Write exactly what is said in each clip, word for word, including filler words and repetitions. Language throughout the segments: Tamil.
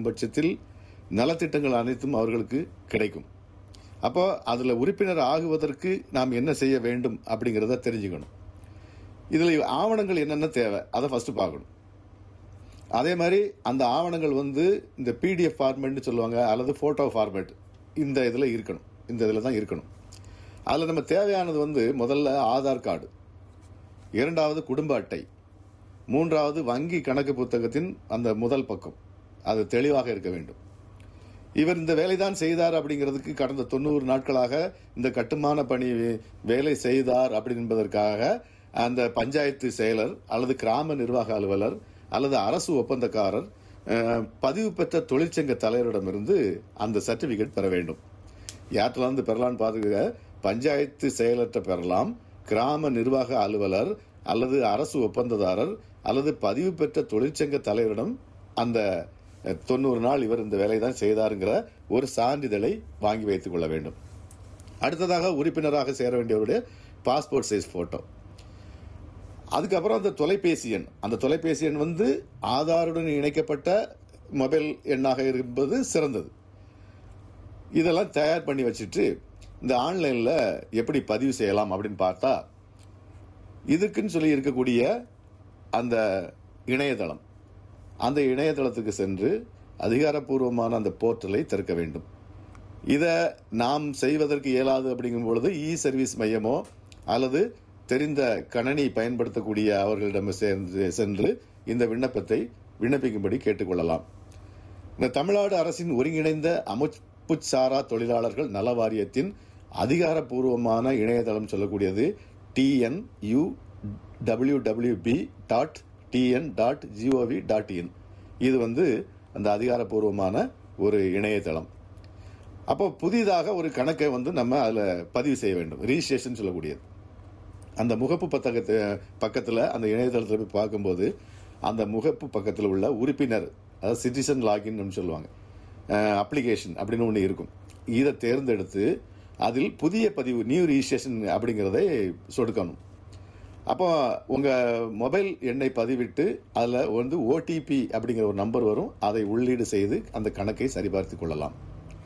பட்சத்தில் நலத்திட்டங்கள் அனைத்தும் அவர்களுக்கு கிடைக்கும். அப்போ அதில் உறுப்பினர் ஆகுவதற்கு நாம் என்ன செய்ய வேண்டும் அப்படிங்கிறத தெரிஞ்சுக்கணும். இதில் ஆவணங்கள் என்னென்ன தேவை அதை ஃபஸ்ட்டு பார்க்கணும். அதே மாதிரி அந்த ஆவணங்கள் வந்து இந்த பிடிஎஃப் ஃபார்மேட்னு சொல்லுவாங்க, அல்லது ஃபோட்டோ ஃபார்மேட், இந்த இதில் இருக்கணும். இந்த இதில் தான் இருக்கணும். அதில் நம்ம தேவையானது வந்து முதல்ல ஆதார் கார்டு, இரண்டாவது குடும்ப அட்டை, மூன்றாவது வங்கி கணக்கு புத்தகத்தின் அந்த முதல் பக்கம், அது தெளிவாக இருக்க வேண்டும். இவர் இந்த வேலை தான் செய்தார் அப்படிங்கிறதுக்கு கடந்த தொண்ணூறு நாட்களாக இந்த கட்டுமான பணி வேலை செய்தார் அப்படி என்பதற்காக அந்த பஞ்சாயத்து செயலர் அல்லது கிராம நிர்வாக அலுவலர் அல்லது அரசு ஒப்பந்தக்காரர் பதிவு பெற்ற தொழிற்சங்க தலைவரிடமிருந்து அந்த சர்டிபிகேட் பெற வேண்டும். யார்கிட்ட இருந்து பெறலான்னு பார்த்துக்க, பஞ்சாயத்து செயலற்ற பெறலாம், கிராம நிர்வாக அலுவலர் அல்லது அரசு ஒப்பந்ததாரர் அல்லது பதிவு பெற்ற தொழிற்சங்க தலைவரிடம் அந்த தொண்ணூறு நாள் இவர் இந்த வேலை தான் செய்தாருங்கிற ஒரு சான்றிதழை வாங்கி வைத்துக் கொள்ள வேண்டும். அடுத்ததாக உறுப்பினராக சேர வேண்டியவருடைய பாஸ்போர்ட் சைஸ் போட்டோ, அதுக்கப்புறம் அந்த தொலைபேசி எண். அந்த தொலைபேசி எண் வந்து ஆதாருடன் இணைக்கப்பட்ட மொபைல் எண்ணாக இருப்பது சிறந்தது. இதெல்லாம் தயார் பண்ணி வச்சுட்டு இந்த ஆன்லைன்ல எப்படி பதிவு செய்யலாம் அப்படின்னு பார்த்தா, இதுக்குன்னு சொல்லி இருக்கக்கூடிய அந்த இணையதளம், அந்த இணையதளத்துக்கு சென்று அதிகாரப்பூர்வமான அந்த போர்ட்டலை திறக்க வேண்டும். இதை நாம் செய்வதற்கு இயலாது அப்படிங்கும் பொழுது இ சர்வீஸ் மையமோ அல்லது தெரிந்த கணனி பயன்படுத்தக்கூடிய அவர்களிடம் சேர்ந்து சென்று இந்த விண்ணப்பத்தை விண்ணப்பிக்கும்படி கேட்டுக்கொள்ளலாம். இந்த தமிழ்நாடு அரசின் ஒருங்கிணைந்த அமைப்புச்சாரா தொழிலாளர்கள் நல வாரியத்தின் அதிகாரப்பூர்வமான இணையதளம் சொல்லக்கூடியது TNU W W B dot TN dot gov dot in. இது வந்து அந்த அதிகாரப்பூர்வமான ஒரு இணையதளம். அப்போ புதிதாக ஒரு கணக்கை வந்து நம்ம அதில் பதிவு செய்ய வேண்டும், ரிஜிஸ்ட்ரேஷன் சொல்லக்கூடியது. அந்த முகப்பு பத்தகத்து பக்கத்தில் அந்த இணையதளத்தில் போய் பார்க்கும்போது அந்த முகப்பு பக்கத்தில் உள்ள உறுப்பினர், அதாவது சிட்டிசன் லாகின் சொல்லுவாங்க, அப்ளிகேஷன் அப்படின்னு ஒன்று இருக்கும். இதை தேர்ந்தெடுத்து அதில் புதிய பதிவு, நியூ ரிஜிஸ்ட்ரேஷன் அப்படிங்கிறதை சொடுக்கணும். அப்போ உங்கள் மொபைல் எண்ணை பதிவிட்டு அதில் வந்து ஓடிபி அப்படிங்கிற ஒரு நம்பர் வரும், அதை உள்ளீடு செய்து அந்த கணக்கை சரிபார்த்து கொள்ளலாம்.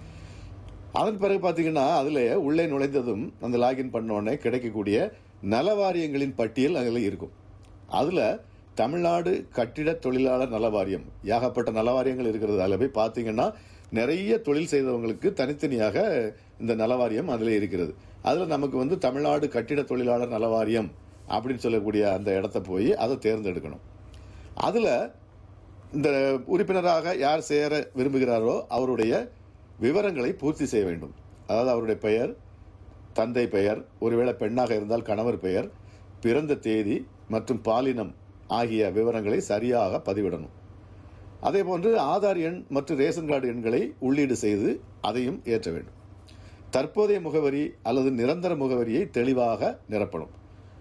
அதன் பிறகு பார்த்தீங்கன்னா அதில் உள்ளே நுழைந்ததும் அந்த லாகின் பண்ண உடனே கிடைக்கக்கூடிய நலவாரியங்களின் பட்டியல் அதில் இருக்கும். அதில் தமிழ்நாடு கட்டிட தொழிலாளர் நல வாரியம், ஏகப்பட்ட நலவாரியங்கள் இருக்கிறது. அதில் போய் பார்த்தீங்கன்னா நிறைய தொழில் செய்தவங்களுக்கு தனித்தனியாக இந்த நலவாரியம் அதில் இருக்கிறது. அதில் நமக்கு வந்து தமிழ்நாடு கட்டிட தொழிலாளர் நல வாரியம் அப்படின்னு சொல்லக்கூடிய அந்த இடத்த போய் அதை தேர்ந்தெடுக்கணும். அதில் இந்த உறுப்பினராக யார் சேர விரும்புகிறாரோ அவருடைய விவரங்களை பூர்த்தி செய்ய வேண்டும். அதாவது அவருடைய பெயர், தந்தை பெயர், ஒருவேளை பெண்ணாக இருந்தால் கணவர் பெயர், பிறந்த தேதி மற்றும் பாலினம் ஆகிய விவரங்களை சரியாக பதிவிடணும். அதே போன்று ஆதார் எண் மற்றும் ரேஷன் கார்டு எண்களை உள்ளீடு செய்து அதையும் ஏற்ற வேண்டும். தற்போதைய முகவரி அல்லது நிரந்தர முகவரியை தெளிவாக நிரப்பணும்.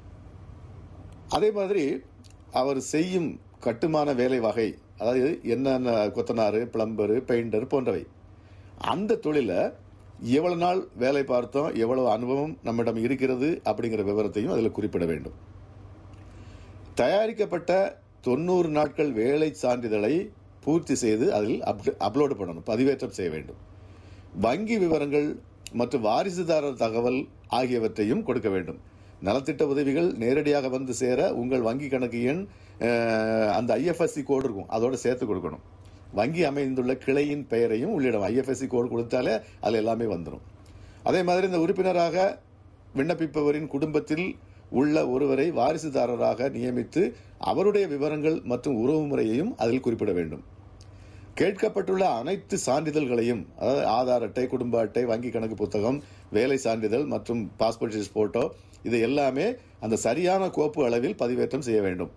அதே மாதிரி அவர் செய்யும் கட்டுமான வேலை வகை, அதாவது என்னென்ன கொத்தனார், பிளம்பரு, பெயிண்டர் போன்றவை, அந்த தொழிலை எவ்வளவு நாள் வேலை பார்த்தோம், எவ்வளவு அனுபவம் நம்மிடம் இருக்கிறது அப்படிங்கிற விவரத்தையும் அதில் குறிப்பிட வேண்டும். தயாரிக்கப்பட்ட தொண்ணூறு நாட்கள் வேலை சான்றிதழை பூர்த்தி செய்து அதில் அப்லோடு பண்ணணும், பதிவேற்றம் செய்ய வேண்டும். வங்கி விவரங்கள் மற்றும் வாரிசுதாரர் தகவல் ஆகியவற்றையும் கொடுக்க வேண்டும். நலத்திட்ட உதவிகள் நேரடியாக வந்து சேர உங்கள் வங்கி கணக்கு எண், அந்த ஐஎஃப்எஸ்சி கோடு இருக்கும், அதோடு சேர்த்து கொடுக்கணும். வங்கி அமைந்துள்ள கிளையின் பெயரையும் உள்ளிடும். ஐஎஃப்எஸ்சி கோடு கொடுத்தாலே அதில் எல்லாமே வந்துடும். அதே மாதிரி இந்த உறுப்பினராக விண்ணப்பிப்பவரின் குடும்பத்தில் உள்ள ஒருவரை வாரிசுதாரராக நியமித்து அவருடைய விவரங்கள் மற்றும் உறவு முறையையும் அதில் குறிப்பிட வேண்டும். கேட்கப்பட்டுள்ள அனைத்து சான்றிதழ்களையும், அதாவது ஆதார் அட்டை, குடும்ப அட்டை, வங்கி கணக்கு புத்தகம், வேலை சான்றிதழ் மற்றும் பாஸ்போர்ட் சைஸ் போட்டோ, இது எல்லாமே அந்த சரியான கோப்பு அளவில் பதிவேற்றம் செய்ய வேண்டும்.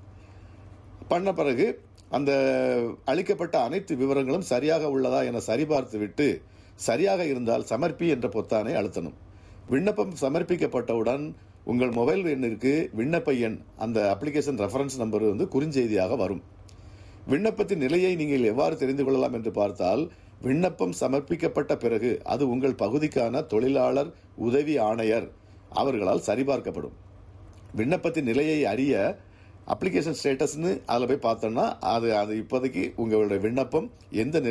பண்ண பிறகு அந்த அளிக்கப்பட்ட அனைத்து விவரங்களும் சரியாக உள்ளதா என சரிபார்த்து விட்டு சரியாக இருந்தால் சமர்ப்பி என்ற பொத்தானை அழுத்தணும். விண்ணப்பம் சமர்ப்பிக்கப்பட்டவுடன் உங்கள் மொபைல் எண்ணிற்கு விண்ணப்ப எண், அந்த அப்ளிகேஷன் ரெஃபரன்ஸ் நம்பர் வந்து குறுஞ்செய்தியாக வரும். விண்ணப்பத்தின் நிலையை நீங்கள் எவ்வாறு தெரிந்து கொள்ளலாம் என்று பார்த்தால், விண்ணப்பம் சமர்ப்பிக்கப்பட்ட பிறகு அது உங்கள் பகுதிக்கான தொழிலாளர் உதவி ஆணையர் அவர்களால் சரிபார்க்கப்படும். விண்ணப்பத்தின் நிலையை அறிய அப்ளிகேஷன் ஸ்டேட்டஸ்னு அதில் போய் பார்த்தோம்னா அது அது இப்போதைக்கு உங்களுடைய விண்ணப்பம் எந்த